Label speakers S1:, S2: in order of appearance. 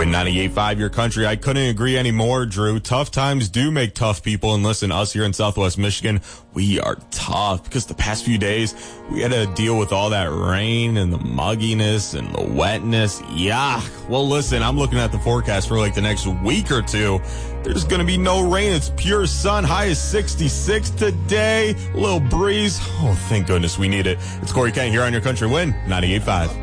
S1: Win 98.5 Your Country. I couldn't agree anymore, Drew. Tough times do make tough people. And listen, us here in Southwest Michigan, we are tough because the past few days we had to deal with all that rain and the mugginess and the wetness. Yeah. Well, listen, I'm looking at the forecast for like the next week or two. There's going to be no rain. It's pure sun. High is 66 today. A little breeze. Oh, thank goodness we need it. It's Corey Kent here on Your Country Win 98.5.